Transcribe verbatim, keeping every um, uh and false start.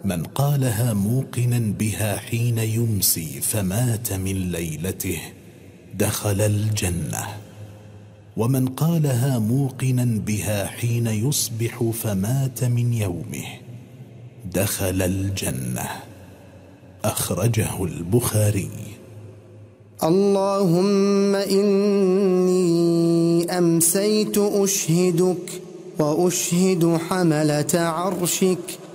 من قالها موقنا بها حين يمسي فمات من ليلته دخل الجنة، ومن قالها موقنا بها حين يصبح فمات من يومه دخل الجنة. أخرجه البخاري. اللهم إني أمسيت أشهدك وأشهد حملة عرشك